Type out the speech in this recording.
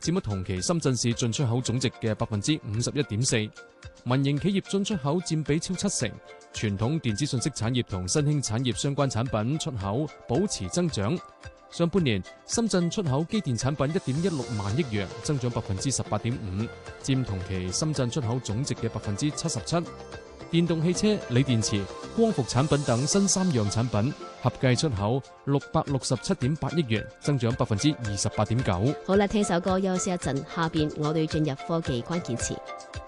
佔咗同期深圳市進出口總值嘅51.4%。民營企業進出口佔比超70%，傳統電子信息產業同新興產業相關產品出口保持增長。上半年，深圳出口機電產品1.16萬億元，增長18.5%，佔同期深圳出口總值嘅77%。電動汽車、鋰電池、光伏產品等新3樣產品合計出口667.8億元，增長28.9%。 好啦，聽首歌休息一陣，下邊我哋進入科技關鍵詞。